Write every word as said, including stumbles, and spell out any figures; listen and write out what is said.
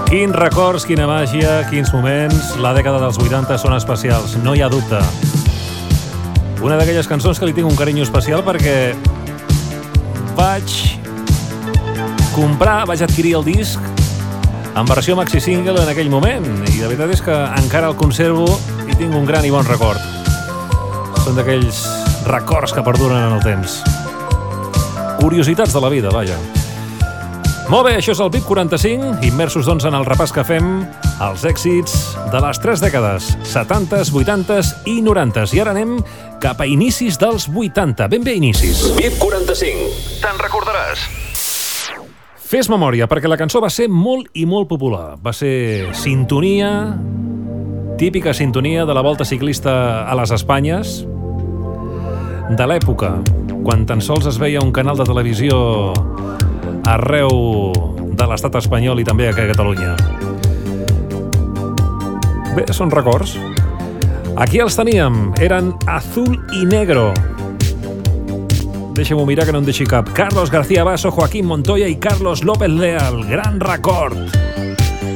Quins records, quina màgia, quins moments. La dècada dels vuitanta són especials, no hi ha dubte. Una d'aquelles cançons que li tinc un carinyo especial perquè vaig comprar, vaig adquirir el disc en versió maxi single en aquell moment i la veritat és que encara el conservo i tinc un gran i bon record. Són d'aquells records que perduren en el temps. Curiositats de la vida, vaja. Molt bé, això és el V I P quaranta-cinc, immersos doncs en el repàs que fem als èxits de les tres dècades, setantes, vuitantes i norantes. I ara anem cap a inicis dels vuitanta. Ben bé, inicis. V I P quaranta-cinc. Te'n recordaràs? Fes memòria, perquè la cançó va ser molt i molt popular. Va ser sintonia, típica sintonia de la Volta Ciclista a les Espanyes, de l'època, quan tan sols es veia un canal de televisió arreu de l'estat espanyol i també aquí a Catalunya. Bé, són records. Aquí els teníem, eren Azul i Negro. Deixa'm-ho mirar que no em deixi cap. Carlos García Basso, Joaquín Montoya i Carlos López Leal. Gran record.